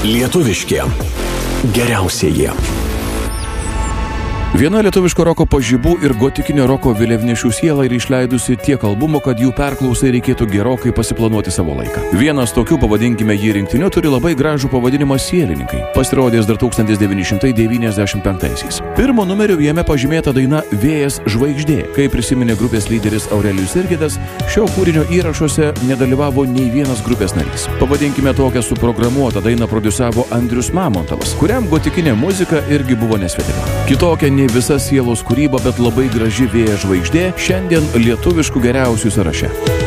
Lietuviški geriausieji. Viena lietuviško roko pažibų ir gotikinio roko vėliavnešių siela yra išleidusi tiek albumų, kad jų perklausai reikėtų gerokai pasiplanuoti savo laiką. Vienas tokių, pavadinkime jį rinktiniu, turi labai gražų pavadinimą Sielininkai, pasirodęs dar 1995-aisiais. Pirmo numeriu jame pažymėta daina Vėjas žvaigždė. Kai prisiminė grupės lyderis Aurelijus Sirgedas, šio kūrinio įrašuose nedalyvavo nei vienas grupės narys. Pavadinkime tokią suprogramuotą dainą prodiusavo Andrius Mamontovas, kuriam gotikinė muzika irgi buvo nesvetima. Kitokia nei visa sielos kūryba, bet labai graži Vėjas žvaigždė šiandien lietuviškų geriausių sąraše.